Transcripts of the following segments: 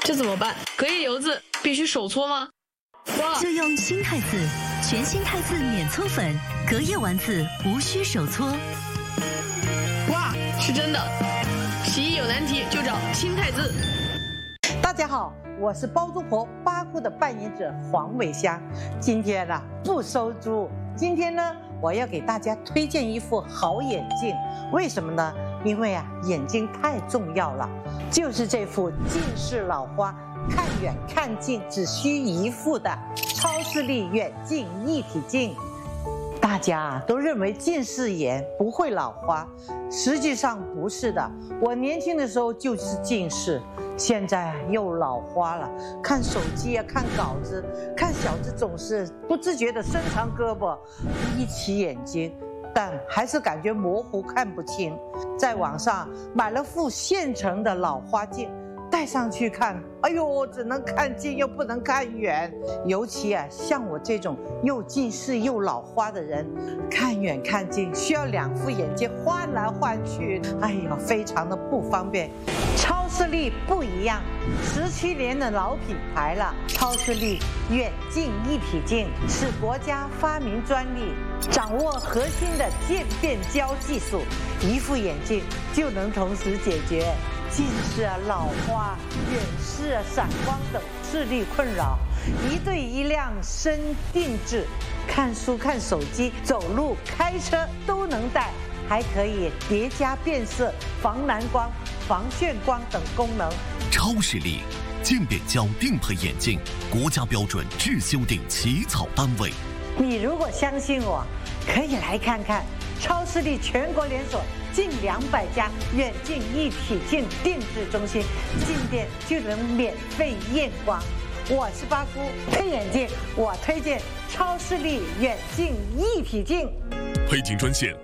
这怎么办？隔夜油子必须手搓吗？哇！ 就用新汰渍，全新汰渍免搓粉，隔夜丸子无需手搓。 哇，是真的！洗衣有难题就找新汰渍。 大家好，我是包租婆八姑的扮演者黄伟香。今天呢，不收租。今天呢，我要给大家推荐一副好眼镜。为什么呢？因为眼睛太重要了。就是这副近视老花，看远看近只需一副的超视力远近一体镜。大家都认为近视眼不会老花，实际上不是的。我年轻的时候就是近视，现在又老花了。看手机看稿子，看小子总是不自觉地伸长胳膊，眯起眼睛，但还是感觉模糊看不清。在网上买了副现成的老花镜，戴上去看，哎呦，只能看近又不能看远。尤其像我这种又近视又老花的人，看远看近需要2副眼镜换来换去，哎呦，非常的不方便。超视力不一样，17年的老品牌了。超视力远近一体镜是国家发明专利，掌握核心的渐变焦技术，一副眼镜就能同时解决近视老花、远视散光等视力困扰，一对一亮深定制，看书、看手机、走路、开车都能戴，还可以叠加变色、防蓝光、防眩光等功能。 超视力渐变焦定配眼镜，国家标准制修订起草单位。 你如果相信我，可以来看看超视力全国连锁近200家远近一体镜定制中心，进店就能免费验光。我是八姑，配眼镜我推荐超视力远近一体镜。 配镜专线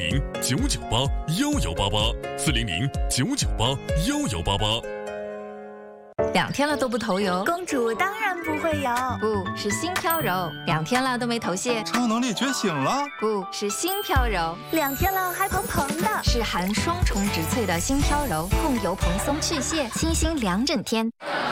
400-998-1188，400-998-1188。 2天了都不头油， 公主当然不会油， 不是心飘柔；2天了都没头屑， 超能力觉醒了， 不是心飘柔 ；2天了还蓬蓬的， 是含双重植萃的心飘柔，控油蓬松去屑，清新2整天。